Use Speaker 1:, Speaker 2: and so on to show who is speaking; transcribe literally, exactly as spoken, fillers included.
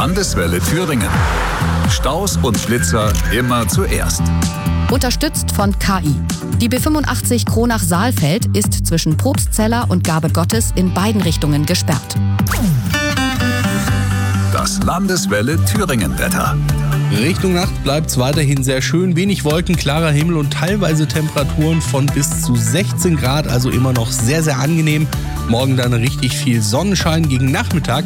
Speaker 1: Landeswelle Thüringen. Staus und Blitzer immer zuerst.
Speaker 2: Unterstützt von K I. Die B fünfundachtzig Kronach-Saalfeld ist zwischen Probstzeller und Gabe Gottes in beiden Richtungen gesperrt.
Speaker 1: Das Landeswelle Thüringen-Wetter.
Speaker 3: Richtung Nacht bleibt es weiterhin sehr schön. Wenig Wolken, klarer Himmel und teilweise Temperaturen von bis zu sechzehn Grad. Also immer noch sehr, sehr angenehm. Morgen dann richtig viel Sonnenschein. Gegen Nachmittag